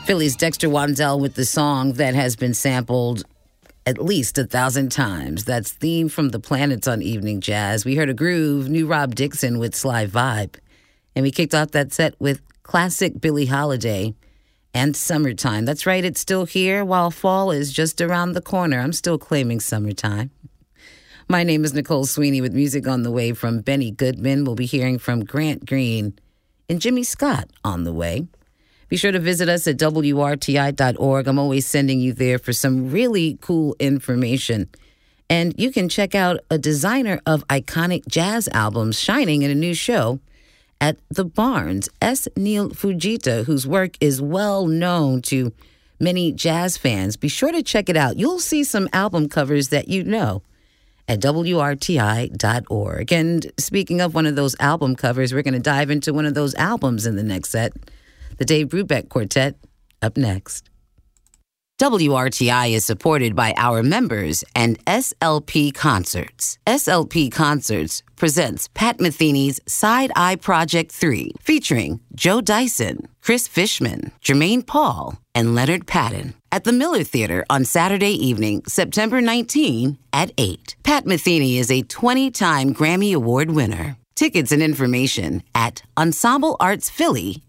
Philly's Dexter Waddell with the song that has been sampled at least 1,000 times. That's Theme from the Planets on Evening Jazz. We heard a groove, new Rob Dixon with Sly Vibe. And we kicked off that set with classic Billie Holiday and Summertime. That's right, it's still here while fall is just around the corner. I'm still claiming summertime. My name is Nicole Sweeney with music on the way from Benny Goodman. We'll be hearing from Grant Green and Jimmy Scott on the way. Be sure to visit us at WRTI.org. I'm always sending you there for some really cool information. And you can check out a designer of iconic jazz albums shining in a new show at The Barns, S. Neil Fujita, whose work is well known to many jazz fans. Be sure to check it out. You'll see some album covers that you know at WRTI.org. And speaking of one of those album covers, we're going to dive into one of those albums in the next set. The Dave Brubeck Quartet, up next. WRTI is supported by our members and SLP Concerts. SLP Concerts presents Pat Metheny's Side Eye Project 3, featuring Joe Dyson, Chris Fishman, Jermaine Paul, and Leonard Patton at the Miller Theater on Saturday evening, September 19 at 8. Pat Metheny is a 20-time Grammy Award winner. Tickets and information at ensembleartsphilly.org.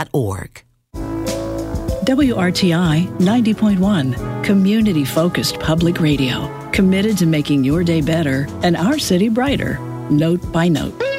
WRTI 90.1, community-focused public radio, committed to making your day better and our city brighter, note by note.